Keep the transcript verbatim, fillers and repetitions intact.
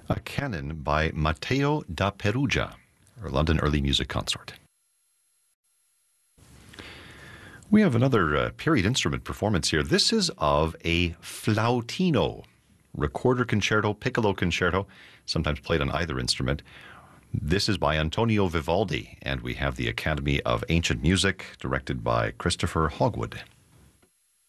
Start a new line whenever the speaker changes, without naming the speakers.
a canon by Matteo da Perugia, or London Early Music Consort. We have another uh, period instrument performance here. This is of a flautino, recorder concerto, piccolo concerto, sometimes played on either instrument. This is by Antonio Vivaldi, and we have the Academy of Ancient Music, directed by Christopher Hogwood.